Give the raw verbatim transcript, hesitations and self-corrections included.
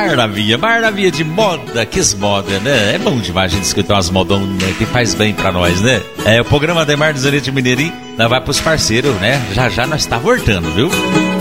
Maravilha, maravilha de moda, que moda, né? É bom demais a gente escutar umas modonas, né? Que faz bem pra nós, né? É, o programa Ademar do Zanete Mineirinho, nós vai pros parceiros, né? Já já nós tá voltando, viu?